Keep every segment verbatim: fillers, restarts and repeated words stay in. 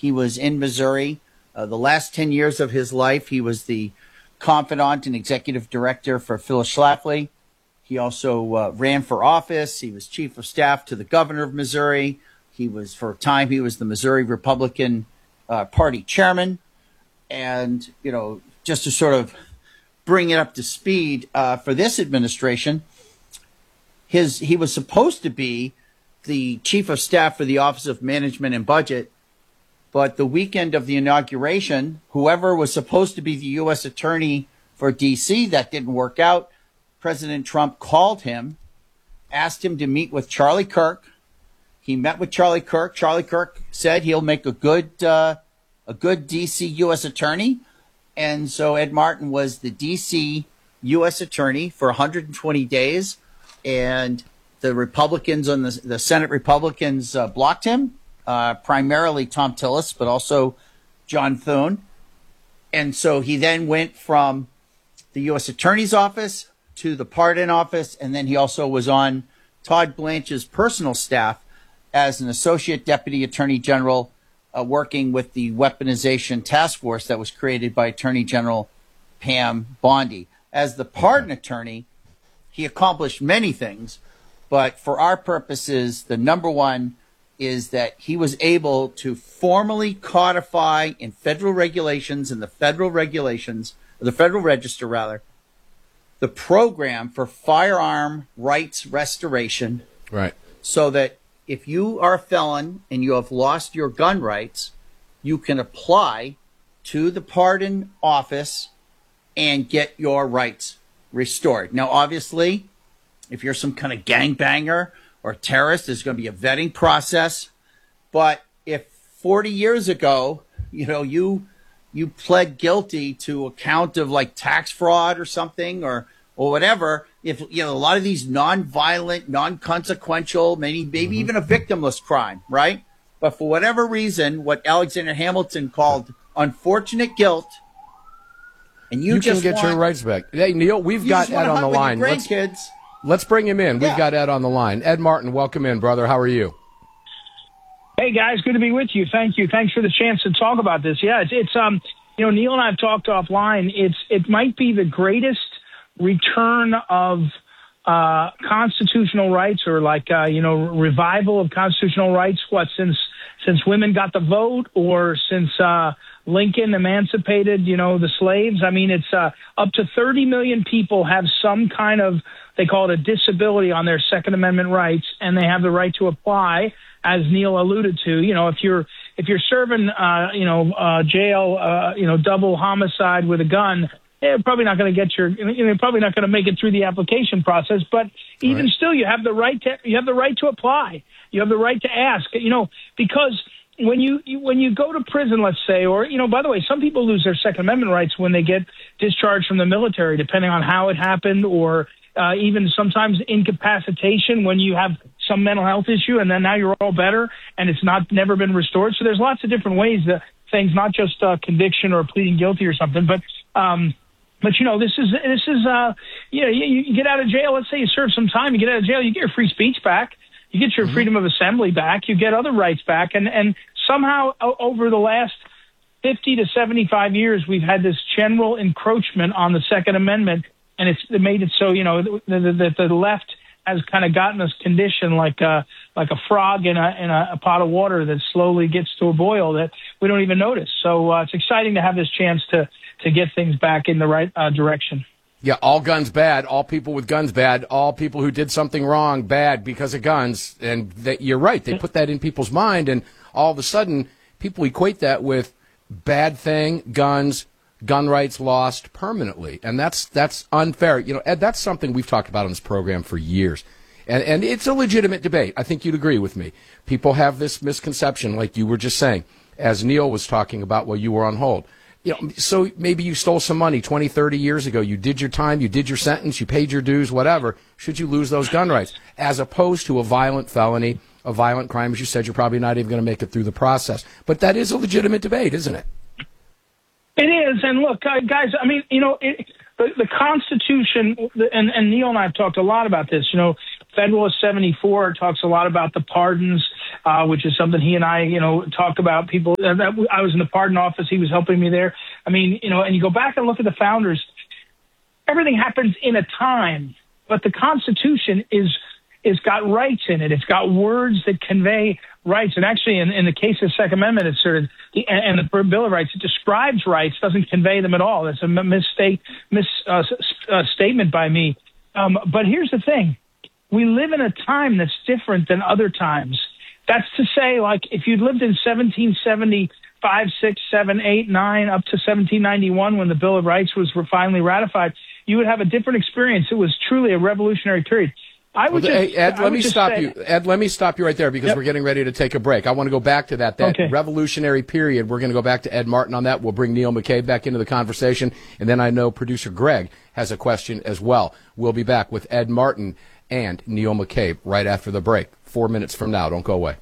He was in Missouri. Uh, the last ten years of his life, he was the confidant and executive director for Phyllis Schlafly. He also uh, ran for office. He was chief of staff to the governor of Missouri. He was, for a time, he was the Missouri Republican uh, Party chairman. And, you know, just to sort of bring it up to speed uh, for this administration, his he was supposed to be the chief of staff for the Office of Management and Budget. But the weekend of the inauguration, whoever was supposed to be the U S attorney for D C, that didn't work out. President Trump called him, asked him to meet with Charlie Kirk. He met with Charlie Kirk. Charlie Kirk said he'll make a good uh, a good D C U S attorney. And so Ed Martin was the D C U S attorney for one hundred twenty days. And the Republicans on the, the Senate Republicans uh, blocked him. Uh, primarily Tom Tillis, but also John Thune. And so he then went from the U S Attorney's Office to the Pardon Office, and then he also was on Todd Blanche's personal staff as an Associate Deputy Attorney General uh, working with the Weaponization Task Force that was created by Attorney General Pam Bondi. As the pardon attorney, he accomplished many things, but for our purposes, the number one is that he was able to formally codify in federal regulations, in the federal regulations, the Federal Register rather, the program for firearm rights restoration. Right. So that if you are a felon and you have lost your gun rights, you can apply to the pardon office and get your rights restored. Now, obviously, if you're some kind of gangbanger or terrorist, there's going to be a vetting process. But if forty years ago, you know, you you pled guilty to a count of like tax fraud or something or or whatever, if you know a lot of these non-violent, non-consequential, maybe maybe mm-hmm. even a victimless crime, right? But for whatever reason, what Alexander Hamilton called unfortunate guilt, and you, you just can get want, your rights back. Hey, Neil, we've got Ed on the line. Let's, grandkids. Let's bring him in. Yeah. We've got Ed on the line. Ed Martin, welcome in, brother. How are you? Hey, guys. Good to be with you. Thank you. Thanks for the chance to talk about this. Yeah, it's, it's um, you know, Neil and I have talked offline. It's It might be the greatest return of uh, constitutional rights or like, uh, you know, revival of constitutional rights, what, since since women got the vote or since uh, Lincoln emancipated, you know, the slaves. I mean, it's uh, up to thirty million people have some kind of, they call it a disability on their Second Amendment rights, and they have the right to apply, as Neil alluded to. You know, if you're if you're serving, uh, you know, uh, jail, uh, you know, double homicide with a gun, you're probably not going to get your, you know, you're probably not going to make it through the application process. But even right. still, you have the right to you have the right to apply. You have the right to ask. You know, because when you, you when you go to prison, let's say, or, you know, by the way, some people lose their Second Amendment rights when they get discharged from the military, depending on how it happened, or uh, even sometimes incapacitation when you have some mental health issue and then now you're all better and it's not never been restored. So there's lots of different ways that things, not just uh, conviction or pleading guilty or something, but um, but you know, this is this is uh, you know, you, you get out of jail. Let's say you serve some time, you get out of jail, you get your free speech back. You get your freedom of assembly back. You get other rights back. And, and somehow o- over the last fifty to seventy-five years, we've had this general encroachment on the Second Amendment. And it's it made it so, you know, that the, the, the left has kind of gotten us conditioned like a, like a frog in a, in a, a pot of water that slowly gets to a boil that we don't even notice. So uh, it's exciting to have this chance to, to get things back in the right uh, direction. Yeah, all guns bad, all people with guns bad, all people who did something wrong bad because of guns. And that, you're right, they put that in people's mind, and all of a sudden people equate that with bad thing, guns, gun rights lost permanently. And that's that's unfair. You know, Ed, that's something we've talked about on this program for years. And and it's a legitimate debate. I think you'd agree with me. People have this misconception, like you were just saying, as Neil was talking about while you were on hold. You know, so maybe you stole some money twenty, thirty years ago. You did your time, you did your sentence, you paid your dues, whatever. Should you lose those gun rights? As opposed to a violent felony, a violent crime, as you said, you're probably not even going to make it through the process. But that is a legitimate debate, isn't it? It is. And look, uh, guys, I mean, you know, it, the, the Constitution, and, and Neil and I have talked a lot about this, you know, Federalist seventy-four talks a lot about the pardons, uh, which is something he and I, you know, talked about. People, uh, that, I was in the pardon office. He was helping me there. I mean, you know, and you go back and look at the founders, everything happens in a time, but the Constitution is is got rights in it. It's got words that convey rights. And actually, in, in the case of the Second Amendment, it's sort of the, and the Bill of Rights, it describes rights, doesn't convey them at all. That's a mistake, mis uh, uh, statement by me. Um, but here's the thing: we live in a time that's different than other times. That's to say, like, if you'd lived in seventeen seventy-five, six, seven, eight, nine, up to seventeen ninety-one, when the Bill of Rights was finally ratified, you would have a different experience. It was truly a revolutionary period. I would well, just, hey, Ed, I let would me just stop say, you. Ed, let me stop you right there because yep. we're getting ready to take a break. I want to go back to that, that okay. revolutionary period. We're going to go back to Ed Martin on that. We'll bring Neil McCabe back into the conversation. And then I know producer Greg has a question as well. We'll be back with Ed Martin and Neil McCabe right after the break. Four minutes from now. Don't go away.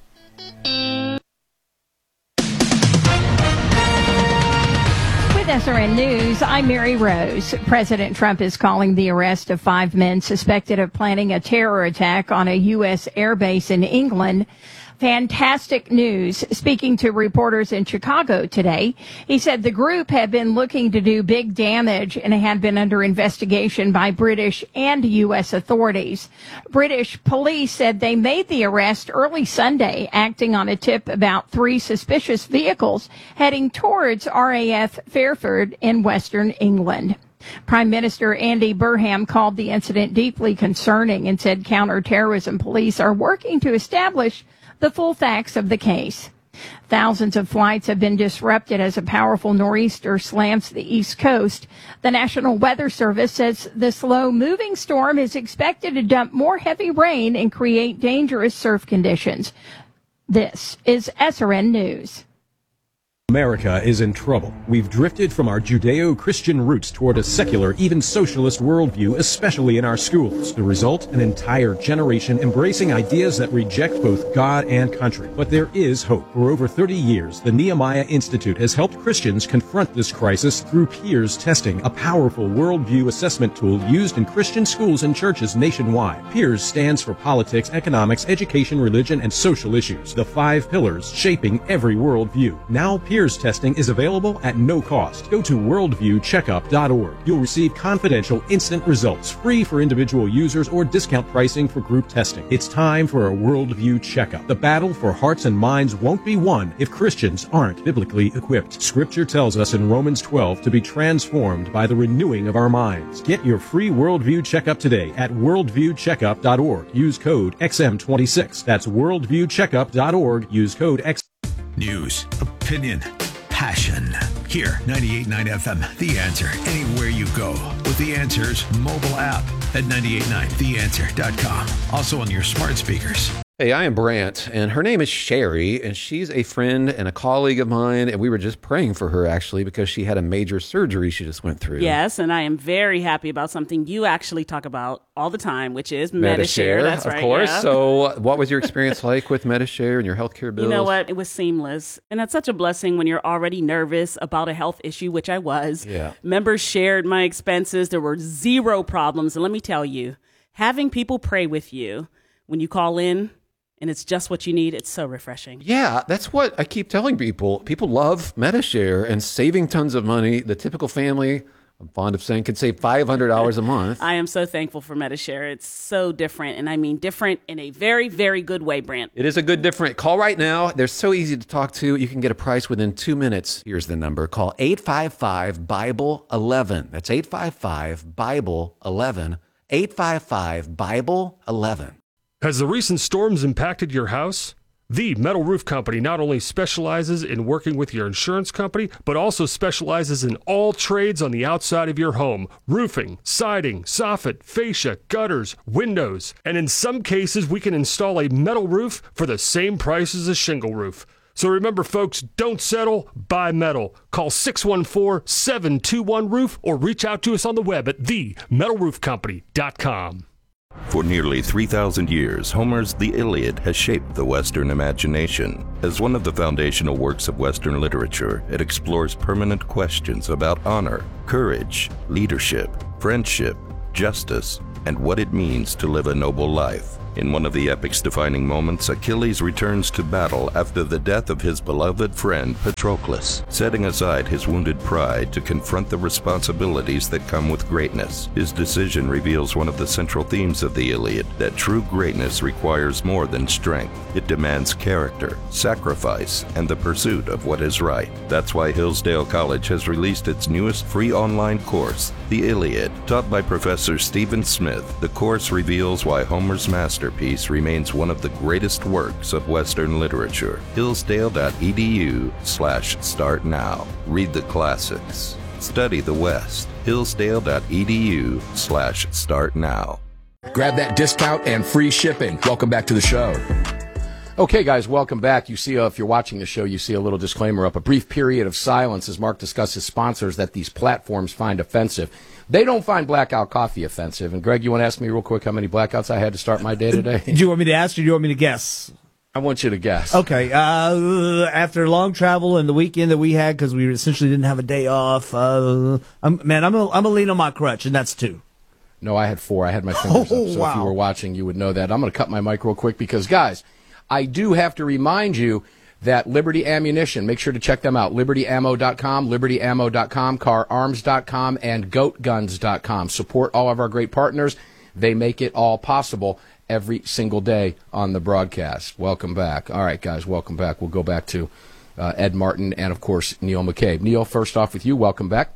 S R N News, I'm Mary Rose. President Trump is calling the arrest of five men suspected of planning a terror attack on a U S airbase in England fantastic news. Speaking to reporters in Chicago today, he said the group had been looking to do big damage and had been under investigation by British and U S authorities. British police said they made the arrest early Sunday, acting on a tip about three suspicious vehicles heading towards R A F Fairford in western England. Prime Minister Andy Burnham called the incident deeply concerning and said counterterrorism police are working to establish the full facts of the case. Thousands of flights have been disrupted as a powerful nor'easter slams the East Coast. The National Weather Service says the slow-moving storm is expected to dump more heavy rain and create dangerous surf conditions. This is S R N News. America is in trouble. We've drifted from our Judeo-Christian roots toward a secular, even socialist worldview, especially in our schools. The result? An entire generation embracing ideas that reject both God and country. But there is hope. For over thirty years, the Nehemiah Institute has helped Christians confront this crisis through Peers Testing, a powerful worldview assessment tool used in Christian schools and churches nationwide. Peers stands for politics, economics, education, religion, and social issues, the five pillars shaping every worldview. Now, Peers Peers testing is available at no cost. Go to worldview checkup dot org. You'll receive confidential, instant results, free for individual users or discount pricing for group testing. It's time for a worldview checkup. The battle for hearts and minds won't be won if Christians aren't biblically equipped. Scripture tells us in Romans twelve to be transformed by the renewing of our minds. Get your free worldview checkup today at worldview checkup dot org. Use code X M twenty-six. That's worldview checkup dot org. Use code X M. News, opinion, passion. Here, ninety-eight point nine F M, The Answer. Anywhere you go with The Answer's mobile app at nine eight nine the answer dot com. Also on your smart speakers. Hey, I am Brant, and her name is Sherry, and she's a friend and a colleague of mine, and we were just praying for her, actually, because she had a major surgery she just went through. Yes, and I am very happy about something you actually talk about all the time, which is Medi-Share. Medi-Share, That's of right, course. yeah. So what was your experience like with Medi-Share and your healthcare bills? You know what? It was seamless, and that's such a blessing when you're already nervous about a health issue, which I was. Yeah. Members shared my expenses. There were zero problems, and let me tell you, having people pray with you when you call in, and it's just what you need. It's so refreshing. Yeah, that's what I keep telling people. People love Medi-Share and saving tons of money. The typical family, I'm fond of saying, could save five hundred dollars a month. I am so thankful for Medi-Share. It's so different, and I mean different in a very, very good way, Brant. It is a good different. Call right now. They're so easy to talk to. You can get a price within two minutes. Here's the number. Call eight five five Bible eleven. That's eight five five Bible eleven. eight five five Bible eleven. Has the recent storms impacted your house? The Metal Roof Company not only specializes in working with your insurance company, but also specializes in all trades on the outside of your home. Roofing, siding, soffit, fascia, gutters, windows. And in some cases, we can install a metal roof for the same price as a shingle roof. So remember, folks, don't settle, buy metal. Call six one four, seven two one, roof or reach out to us on the web at the metal roof company dot com. For nearly three thousand years, Homer's The Iliad has shaped the Western imagination. As one of the foundational works of Western literature, it explores permanent questions about honor, courage, leadership, friendship, justice, and what it means to live a noble life. In one of the epic's defining moments, Achilles returns to battle after the death of his beloved friend Patroclus, setting aside his wounded pride to confront the responsibilities that come with greatness. His decision reveals one of the central themes of the Iliad, that true greatness requires more than strength. It demands character, sacrifice, and the pursuit of what is right. That's why Hillsdale College has released its newest free online course, The Iliad. Taught by Professor Stephen Smith, the course reveals why Homer's masterpiece remains one of the greatest works of Western literature. Hillsdale.edu slash start now. Read the classics. Study the West. Hillsdale.edu slash start now. Grab that discount and free shipping. Welcome back to the show. Okay, guys, welcome back. You see, uh, if you're watching the show, you see a little disclaimer up. A brief period of silence as Mark discusses sponsors that these platforms find offensive. They don't find Blackout Coffee offensive. And, Greg, you want to ask me real quick how many blackouts I had to start my day today? Do you want me to ask or do you want me to guess? I want you to guess. Okay. Uh, after long travel and the weekend that we had, because we essentially didn't have a day off, uh, I'm, man, I'm a, I'm a lean on my crutch, and that's two. No, I had four. I had my fingers Oh, up. So wow. if you were watching, you would know that. I'm going to cut my mic real quick because, guys, I do have to remind you that Liberty Ammunition, make sure to check them out, liberty ammo dot com, liberty ammo dot com, car arms dot com, and goat guns dot com. Support all of our great partners. They make it all possible every single day on the broadcast. Welcome back. All right, guys, welcome back. We'll go back to uh, Ed Martin and, of course, Neil McCabe. Neil, first off with you, welcome back.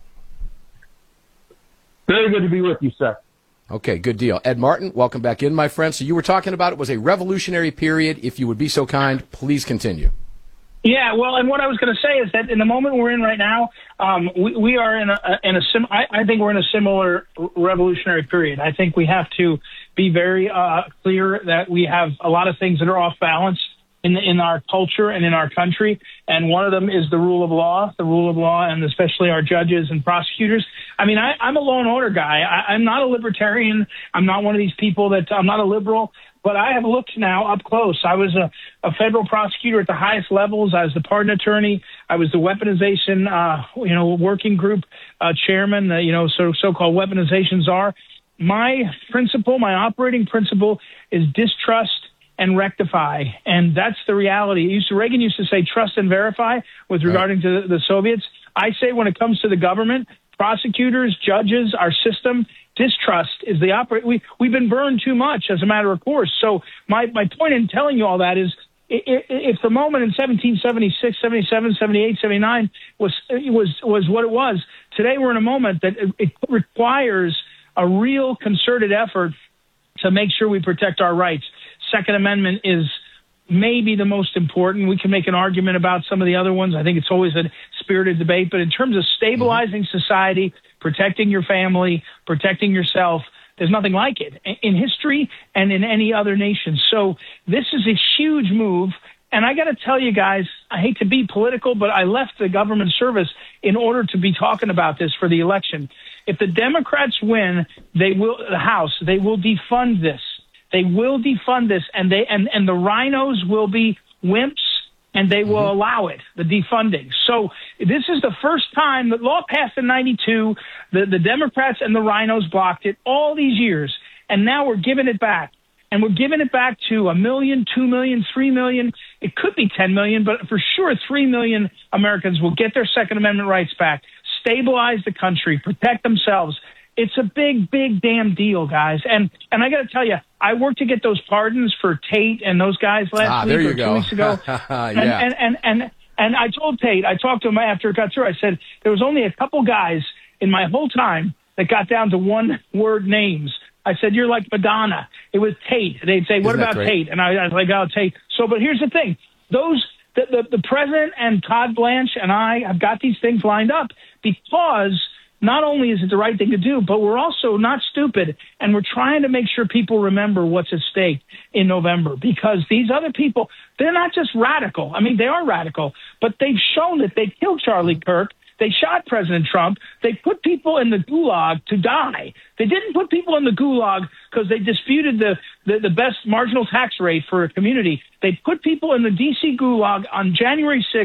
Very good to be with you, sir. Okay, good deal. Ed Martin, welcome back in, my friend. So you were talking about it was a revolutionary period. If you would be so kind, please continue. Yeah, well, and what I was going to say is that in the moment we're in right now, um, we, we are in a, in a sim. I, I think we're in a similar revolutionary period. I think we have to be very uh, clear that we have a lot of things that are off balance in the, in our culture and in our country, and one of them is the rule of law, the rule of law, and especially our judges and prosecutors. I mean, I, I'm a law and order guy. I, I'm not a libertarian. I'm not one of these people that I'm not a liberal. But I have looked now up close. I was a, a federal prosecutor at the highest levels. I was the pardon attorney. I was the weaponization, uh, you know, working group uh, chairman, uh, you know, so, so-called weaponization czar. My principle, my operating principle is distrust and rectify. And that's the reality. It used to, Reagan used to say trust and verify with regarding to the, the Soviets. I say when it comes to the government, prosecutors, judges, our system, distrust is the operate. We, we've been burned too much as a matter of course. So my, my point in telling you all that is if, if the moment in seventeen seventy-six, seventy-seven, seventy-eight, seventy-nine was, was, was what it was, today we're in a moment that it, it requires a real concerted effort to make sure we protect our rights. Second Amendment is maybe the most important. We can make an argument about some of the other ones. I think it's always a spirited debate. But in terms of stabilizing society, protecting your family, protecting yourself, there's nothing like it in history and in any other nation. So this is a huge move. And I got to tell you guys, I hate to be political, but I left the government service in order to be talking about this for the election. If the Democrats win, they will, the House, they will defund this. They will defund this, and they and, and the rhinos will be wimps, and they will mm-hmm. allow it, the defunding. So this is the first time the law passed in ninety-two. The, the Democrats and the rhinos blocked it all these years, and now we're giving it back. And we're giving it back to a million, two million, three million. It could be ten million, but for sure three million Americans will get their Second Amendment rights back, stabilize the country, protect themselves. It's a big, big damn deal, guys. And and I got to tell you, I worked to get those pardons for Tate and those guys last ah, week or two go. weeks ago. yeah. and, and, and, and, and I told Tate, I talked to him after it got through, I said, there was only a couple guys in my whole time that got down to one-word names. I said, you're like Madonna. It was Tate. They'd say, what Isn't about Tate? And I, I was like, oh, Tate. So, but here's the thing. Those, the, the, the president and Todd Blanche and I have got these things lined up because not only is it the right thing to do, but we're also not stupid, and we're trying to make sure people remember what's at stake in November, because these other people, they're not just radical. I mean, they are radical, but they've shown that they killed Charlie Kirk. They shot President Trump. They put people in the gulag to die. They didn't put people in the gulag because they disputed the, the, the best marginal tax rate for a community. They put people in the D C gulag on January sixth,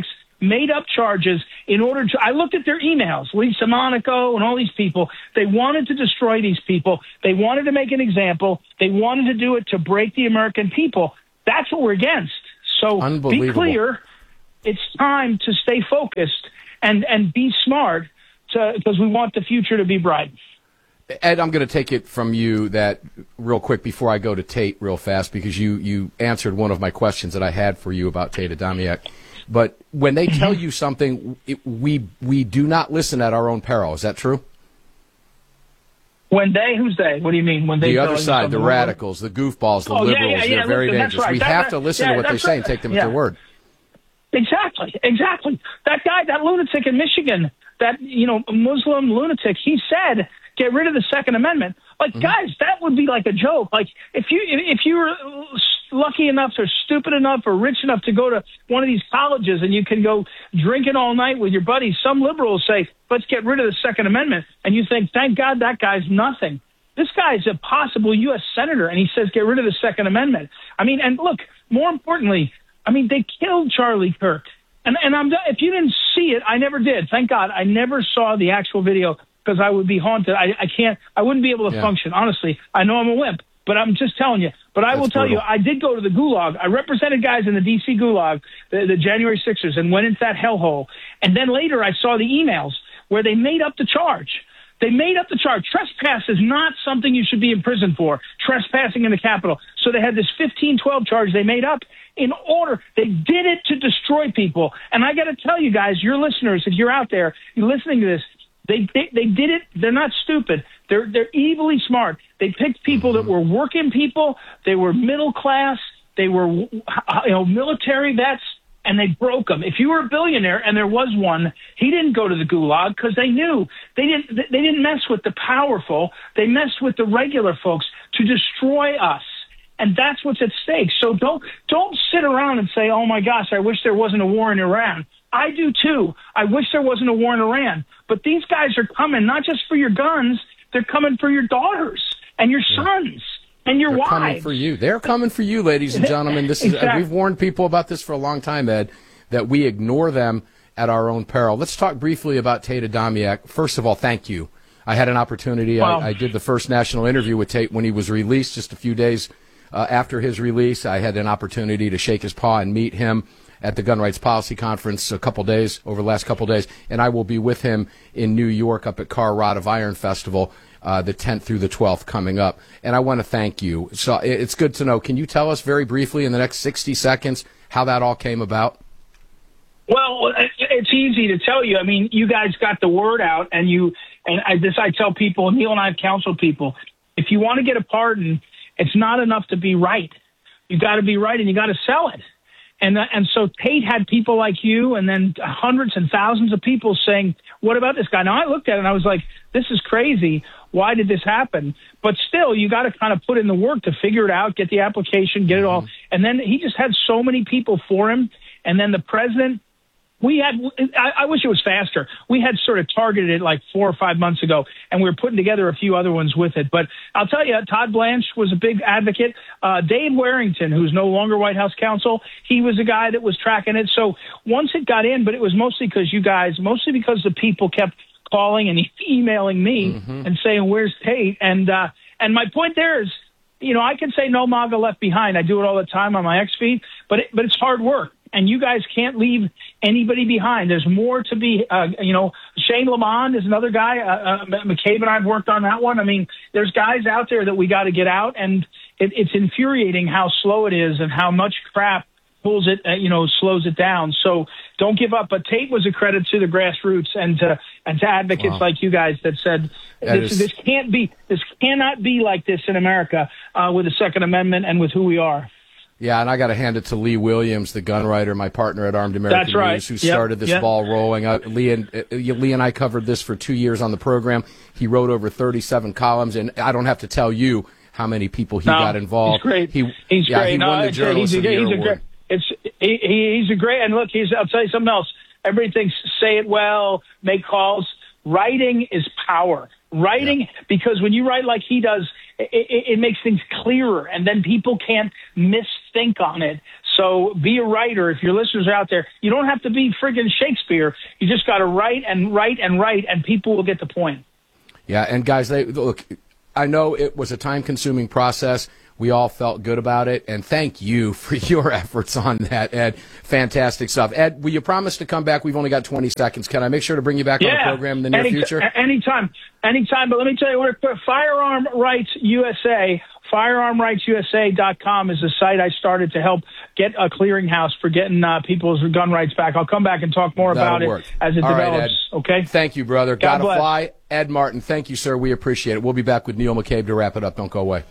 made up charges in order to, I looked at their emails, Lisa Monaco and all these people. They wanted to destroy these people. They wanted to make an example. They wanted to do it to break the American people. That's what we're against. So be clear. It's time to stay focused and, and be smart because we want the future to be bright. Ed, I'm going to take it from you that real quick before I go to Tate real fast, because you, you answered one of my questions that I had for you about Tate Adamiak. But when they tell you something, it, we we do not listen at our own peril. Is that true? When they, who's they? What do you mean? When they the other side, the radicals, the goofballs, the oh, liberals, yeah, yeah, yeah. they're very listen, dangerous. Right. We that, have that, to listen yeah, to what they say right. and take them yeah. at their word. Exactly, exactly. That guy, that lunatic in Michigan, that, you know, Muslim lunatic, he said, get rid of the Second Amendment. Like, mm-hmm. guys, that would be like a joke. Like, if you if you were lucky enough or stupid enough or rich enough to go to one of these colleges and you can go drinking all night with your buddies, some liberals say, let's get rid of the Second Amendment. And you think, thank God that guy's nothing. This guy's a possible U S senator, and he says get rid of the Second Amendment. I mean, and look, more importantly, I mean, they killed Charlie Kirk. And, and I'm if you didn't see it, I never did. Thank God I never saw the actual video because I would be haunted. I, I can't, I wouldn't be able to yeah. function. Honestly, I know I'm a wimp, but I'm just telling you. But I That's will tell brutal. you, I did go to the Gulag. I represented guys in the D C Gulag, the, the January sixers, and went into that hellhole. And then later I saw the emails where they made up the charge. They made up the charge. Trespass is not something you should be in prison for, trespassing in the Capitol. So they had this fifteen twelve charge they made up in order. They did it to destroy people. And I got to tell you guys, your listeners, if you're out there, you're listening to this, they, they they did it. They're not stupid. They're they're evilly smart. They picked people that were working people. They were middle class. They were, you know, military vets. And they broke them. If you were a billionaire, and there was one, he didn't go to the Gulag because they knew they didn't. They didn't mess with the powerful. They messed with the regular folks to destroy us, and that's what's at stake. So don't don't sit around and say, "Oh my gosh, I wish there wasn't a war in Iran." I do too. I wish there wasn't a war in Iran. But these guys are coming not just for your guns; they're coming for your daughters and your yeah. sons. And your They're wives. coming for you. They're coming for you, ladies and gentlemen. This is exactly. uh, we've warned people about this for a long time, Ed, that we ignore them at our own peril. Let's talk briefly about Tate Adamiak. First of all, thank you. I had an opportunity. Wow. I, I did the first national interview with Tate when he was released, just a few days uh, after his release. I had an opportunity to shake his paw and meet him at the Gun Rights Policy Conference a couple days, over the last couple days, and I will be with him in New York up at Car Rod of Iron Festival. Uh, the tenth through the twelfth coming up. And I want to thank you. So it's good to know. Can you tell us very briefly in the next sixty seconds how that all came about? Well, it's easy to tell you. I mean, you guys got the word out, and you and I, this I tell people, Neil and I have counseled people, if you want to get a pardon, it's not enough to be right. You got to be right, and you got to sell it. And uh, and so Tate had people like you, and then hundreds and thousands of people saying, "What about this guy?" Now I looked at it and I was like, "This is crazy. Why did this happen?" But still, you got to kind of put in the work to figure it out, get the application, get it all. And then he just had so many people for him. And then the president, we had, I, I wish it was faster. We had sort of targeted it like four or five months ago, and we were putting together a few other ones with it. But I'll tell you, Todd Blanche was a big advocate. Uh, Dave Warrington, who's no longer White House counsel, he was a guy that was tracking it. So once it got in, but it was mostly because you guys, mostly because the people kept calling and emailing me mm-hmm. and saying, "Where's Tate?" And uh, and my point there is, you know, I can say no MAGA left behind. I do it all the time on my X feed, but it, but it's hard work, and you guys can't leave anybody behind. There's more to be. Uh, you know, Shane Lamond is another guy. Uh, uh, McCabe and I've worked on that one. I mean, there's guys out there that we got to get out, and it, it's infuriating how slow it is and how much crap pulls it, uh, you know, slows it down. So don't give up. But Tate was a credit to the grassroots and to and to advocates wow. like you guys that said that this, is... this can't be, this cannot be like this in America uh, with the Second Amendment and with who we are. Yeah, and I got to hand it to Lee Williams, the gun writer, my partner at Armed American That's right. News, who yep. started this yep. ball rolling. Uh, Lee and uh, Lee and I covered this for two years on the program. He wrote over thirty-seven columns, and I don't have to tell you how many people he no, got involved. He's great. He, he's yeah, great. He no, won the Journalist he's a, of the Year he's a award. great. It's he, he, he's a great, and look, he's. I'll tell you something else. Everybody thinks say it well, make calls. Writing is power. Writing, yeah. because when you write like he does, it, it, it makes things clearer, and then people can't misthink on it. So be a writer. If your listeners are out there, you don't have to be friggin' Shakespeare. You just got to write and write and write, and people will get the point. Yeah, and guys, they look, I know it was a time-consuming process. We all felt good about it, and thank you for your efforts on that, Ed. Fantastic stuff. Ed, will you promise to come back? We've only got twenty seconds. Can I make sure to bring you back yeah, on the program in the near any, future? Anytime. Anytime. But let me tell you, we're Firearm Rights U S A. firearm rights u s a dot com is a site I started to help get a clearinghouse for getting uh, people's gun rights back. I'll come back and talk more That'll about work. it as it all develops. Right, Ed. Okay? Thank you, brother. God Gotta bless. fly. Ed Martin, thank you, sir. We appreciate it. We'll be back with Neil McCabe to wrap it up. Don't go away.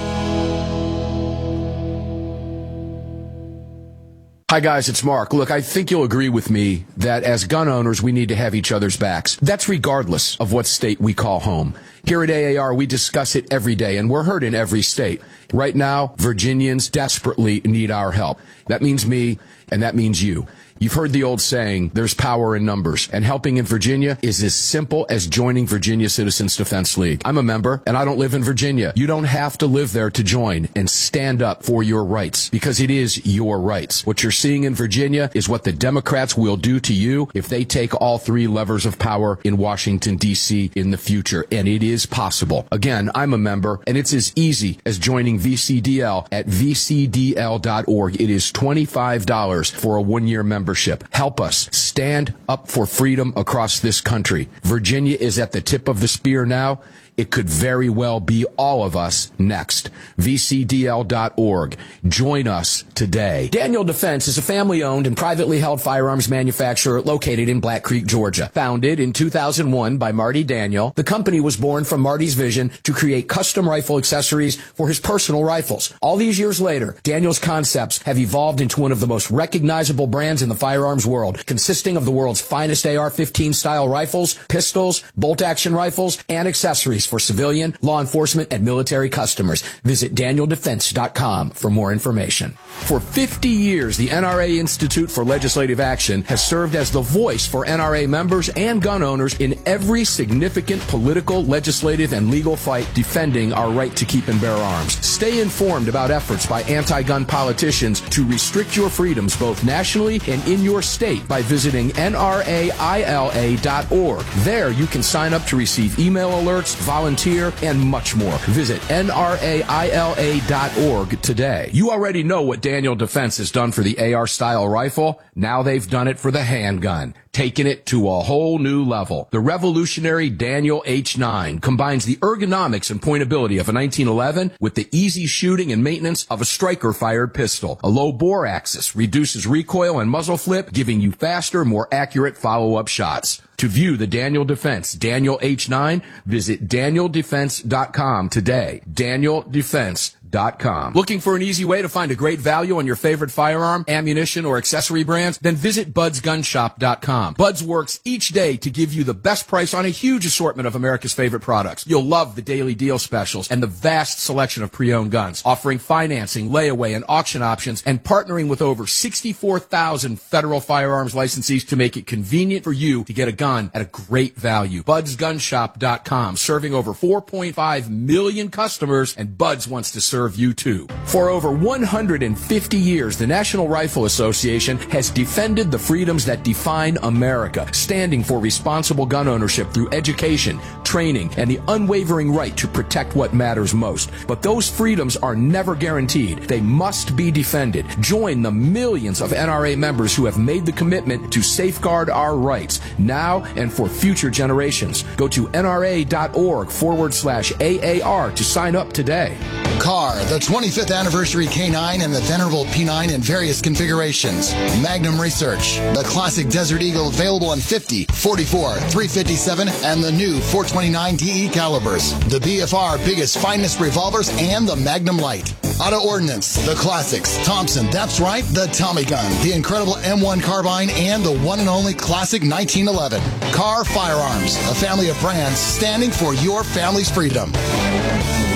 Hi, guys, it's Mark. Look, I think you'll agree with me that as gun owners, we need to have each other's backs. That's regardless of what state we call home. Here at A A R, we discuss it every day, and we're heard in every state. Right now, Virginians desperately need our help. That means me, and that means you. You've heard the old saying, there's power in numbers, and helping in Virginia is as simple as joining Virginia Citizens Defense League. I'm a member, and I don't live in Virginia. You don't have to live there to join and stand up for your rights, because it is your rights. What you're seeing in Virginia is what the Democrats will do to you if they take all three levers of power in Washington, D C in the future, and it is possible. Again, I'm a member, and it's as easy as joining V C D L at v c d l dot org. It is twenty-five dollars for a one-year membership. Help us stand up for freedom across this country. Virginia is at the tip of the spear now. It could very well be all of us next. v c d l dot org. Join us today. Daniel Defense is a family-owned and privately held firearms manufacturer located in Black Creek, Georgia. Founded in two thousand one by Marty Daniel, the company was born from Marty's vision to create custom rifle accessories for his personal rifles. All these years later, Daniel's concepts have evolved into one of the most recognizable brands in the firearms world, consisting of the world's finest A R fifteen style rifles, pistols, bolt-action rifles, and accessories for civilian, law enforcement, and military customers. Visit daniel defense dot com for more information. For fifty years, the N R A Institute for Legislative Action has served as the voice for N R A members and gun owners in every significant political, legislative, and legal fight defending our right to keep and bear arms. Stay informed about efforts by anti-gun politicians to restrict your freedoms both nationally and in your state by visiting N R A I L A dot org. There you can sign up to receive email alerts, volunteer, and much more. Visit N R A I L A dot org today. You already know what Daniel Defense has done for the A R-style rifle. Now they've done it for the handgun, taking it to a whole new level. The revolutionary Daniel H nine combines the ergonomics and pointability of a nineteen eleven with the easy shooting and maintenance of a striker-fired pistol. A low bore axis reduces recoil and muzzle flip, giving you faster, more accurate follow-up shots. To view the Daniel Defense Daniel H nine, visit daniel defense dot com today. daniel defense dot com. Looking for an easy way to find a great value on your favorite firearm, ammunition, or accessory brands? Then visit buds gun shop dot com. Buds works each day to give you the best price on a huge assortment of America's favorite products. You'll love the daily deal specials and the vast selection of pre-owned guns, offering financing, layaway, and auction options, and partnering with over sixty-four thousand federal firearms licensees to make it convenient for you to get a gun at a great value. buds gun shop dot com, serving over four point five million customers, and Buds wants to serve you too. For over one hundred fifty years, the National Rifle Association has defended the freedoms that define America, standing for responsible gun ownership through education, training, and the unwavering right to protect what matters most. But those freedoms are never guaranteed. They must be defended. Join the millions of N R A members who have made the commitment to safeguard our rights now and for future generations. Go to N R A dot org forward slash A A R to sign up today. Car, the twenty-fifth anniversary K nine and the venerable P nine in various configurations. Magnum Research, the classic Desert Eagle available in fifty, forty-four, three fifty-seven, and the new four twenty-nine D E calibers. The B F R biggest, finest revolvers and the Magnum Light. Auto Ordnance, the classics. Thompson, that's right, the Tommy gun, the incredible M one carbine, and the one and only classic nineteen eleven. Car Firearms, a family of brands standing for your family's freedom.